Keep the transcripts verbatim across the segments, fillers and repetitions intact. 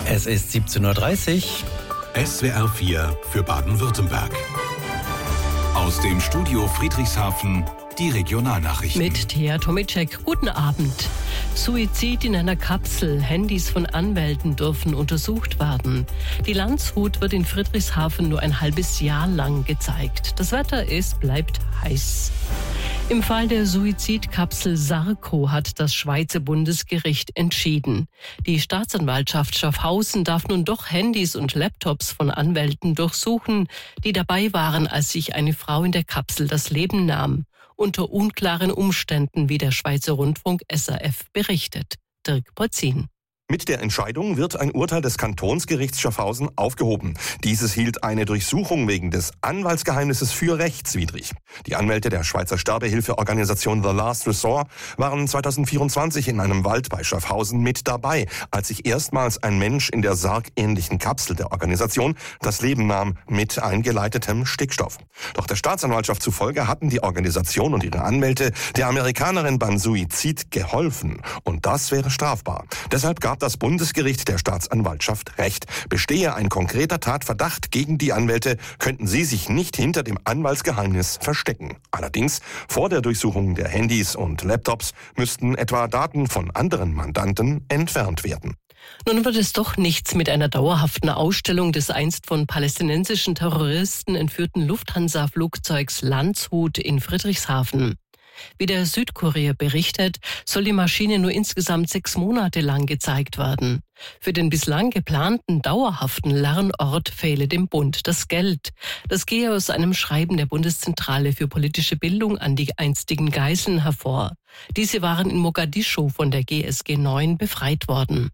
Es ist siebzehn Uhr dreißig. S W R vier für Baden-Württemberg. Aus dem Studio Friedrichshafen die Regionalnachrichten. Mit Thea Tomicek. Guten Abend. Suizid in einer Kapsel. Handys von Anwälten dürfen untersucht werden. Die Landshut wird in Friedrichshafen nur ein halbes Jahr lang gezeigt. Das Wetter ist, bleibt heiß. Im Fall der Suizidkapsel Sarko hat das Schweizer Bundesgericht entschieden. Die Staatsanwaltschaft Schaffhausen darf nun doch Handys und Laptops von Anwälten durchsuchen, die dabei waren, als sich eine Frau in der Kapsel das Leben nahm. Unter unklaren Umständen, wie der Schweizer Rundfunk S R F berichtet. Dirk Polzin. Mit der Entscheidung wird ein Urteil des Kantonsgerichts Schaffhausen aufgehoben. Dieses hielt eine Durchsuchung wegen des Anwaltsgeheimnisses für rechtswidrig. Die Anwälte der Schweizer Sterbehilfeorganisation The Last Resort waren zweitausendvierundzwanzig in einem Wald bei Schaffhausen mit dabei, als sich erstmals ein Mensch in der sargähnlichen Kapsel der Organisation das Leben nahm mit eingeleitetem Stickstoff. Doch der Staatsanwaltschaft zufolge hatten die Organisation und ihre Anwälte der Amerikanerin beim Suizid geholfen. Und das wäre strafbar. Deshalb gab das Bundesgericht der Staatsanwaltschaft Recht. Bestehe ein konkreter Tatverdacht gegen die Anwälte, könnten sie sich nicht hinter dem Anwaltsgeheimnis verstecken. Allerdings, vor der Durchsuchung der Handys und Laptops müssten etwa Daten von anderen Mandanten entfernt werden. Nun wird es doch nichts mit einer dauerhaften Ausstellung des einst von palästinensischen Terroristen entführten Lufthansa-Flugzeugs Landshut in Friedrichshafen. Wie der Südkurier berichtet, soll die Maschine nur insgesamt sechs Monate lang gezeigt werden. Für den bislang geplanten dauerhaften Lernort fehle dem Bund das Geld. Das gehe aus einem Schreiben der Bundeszentrale für politische Bildung an die einstigen Geiseln hervor. Diese waren in Mogadischu von der G S G neun befreit worden.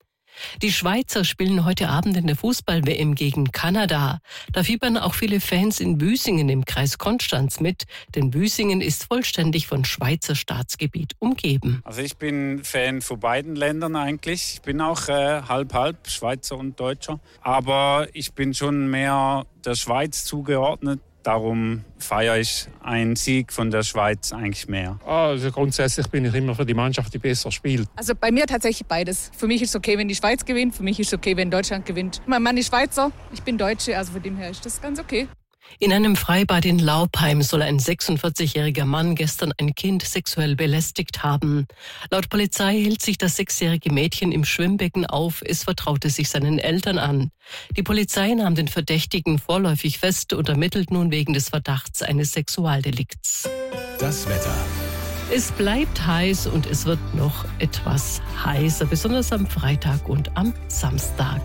Die Schweizer spielen heute Abend in der Fußball-W M gegen Kanada. Da fiebern auch viele Fans in Büsingen im Kreis Konstanz mit, denn Büsingen ist vollständig von Schweizer Staatsgebiet umgeben. Also ich bin Fan von beiden Ländern eigentlich. Ich bin auch äh, halb-halb, Schweizer und Deutscher. Aber ich bin schon mehr der Schweiz zugeordnet. Darum feiere ich einen Sieg von der Schweiz eigentlich mehr. Also grundsätzlich bin ich immer für die Mannschaft, die besser spielt. Also bei mir tatsächlich beides. Für mich ist es okay, wenn die Schweiz gewinnt. Für mich ist es okay, wenn Deutschland gewinnt. Mein Mann ist Schweizer, ich bin Deutsche, also von dem her ist das ganz okay. In einem Freibad in Laupheim soll ein sechsundvierzigjähriger Mann gestern ein Kind sexuell belästigt haben. Laut Polizei hielt sich das sechsjährige Mädchen im Schwimmbecken auf. Es vertraute sich seinen Eltern an. Die Polizei nahm den Verdächtigen vorläufig fest und ermittelt nun wegen des Verdachts eines Sexualdelikts. Das Wetter. Es bleibt heiß und es wird noch etwas heißer, besonders am Freitag und am Samstag.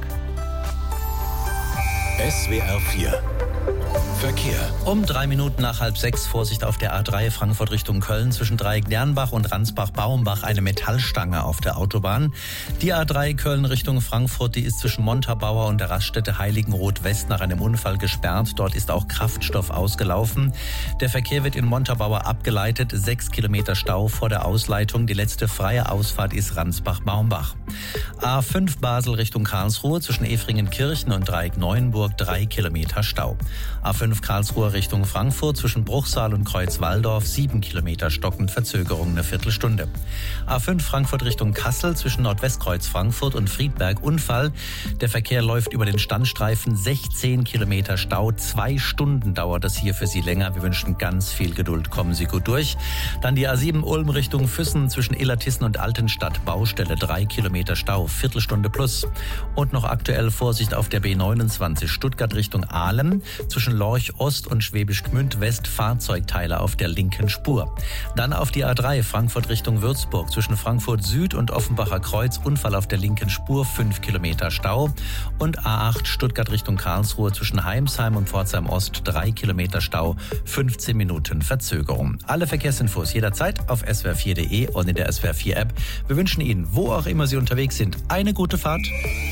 S W R vier Verkehr. Um drei Minuten nach halb sechs, Vorsicht auf der A drei Frankfurt Richtung Köln, zwischen Dreieck-Dernbach und Ransbach-Baumbach eine Metallstange auf der Autobahn. Die A drei Köln Richtung Frankfurt, die ist zwischen Montabaur und der Raststätte Heiligenroth West nach einem Unfall gesperrt. Dort ist auch Kraftstoff ausgelaufen. Der Verkehr wird in Montabaur abgeleitet. Sechs Kilometer Stau vor der Ausleitung. Die letzte freie Ausfahrt ist Ransbach-Baumbach. A fünf Basel Richtung Karlsruhe, zwischen Efringen-Kirchen und Dreieck-Neuenburg drei Kilometer Stau. A fünf Karlsruhe Richtung Frankfurt, zwischen Bruchsal und Kreuzwaldorf sieben Kilometer stockend, Verzögerung eine Viertelstunde. A fünf Frankfurt Richtung Kassel, zwischen Nordwestkreuz Frankfurt und Friedberg Unfall. Der Verkehr läuft über den Standstreifen, sechzehn Kilometer Stau, zwei Stunden dauert das hier für Sie länger. Wir wünschen ganz viel Geduld, kommen Sie gut durch. Dann die A sieben Ulm Richtung Füssen, zwischen Illertissen und Altenstadt, Baustelle drei Kilometer Stau, Viertelstunde plus. Und noch aktuell Vorsicht auf der B neunundzwanzig Stuttgart Richtung Ahlem, zwischen Lorch Ost und Schwäbisch Gmünd West Fahrzeugteile auf der linken Spur. Dann auf die A drei Frankfurt Richtung Würzburg, zwischen Frankfurt Süd und Offenbacher Kreuz Unfall auf der linken Spur, fünf Kilometer Stau. Und A acht Stuttgart Richtung Karlsruhe, zwischen Heimsheim und Pforzheim Ost drei Kilometer Stau, fünfzehn Minuten Verzögerung. Alle Verkehrsinfos jederzeit auf S W R vier punkt de und in der S W R vier App. Wir wünschen Ihnen, wo auch immer Sie unterwegs sind, eine gute Fahrt.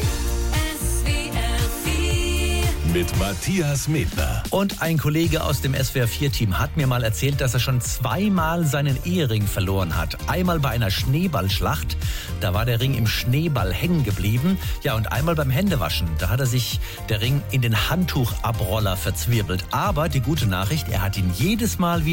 Mit Matthias Medner. Und ein Kollege aus dem S W R vier Team hat mir mal erzählt, dass er schon zweimal seinen Ehering verloren hat. Einmal bei einer Schneeballschlacht, da war der Ring im Schneeball hängen geblieben. Ja, und einmal beim Händewaschen, da hat er sich der Ring in den Handtuchabroller verzwirbelt. Aber die gute Nachricht, er hat ihn jedes Mal wieder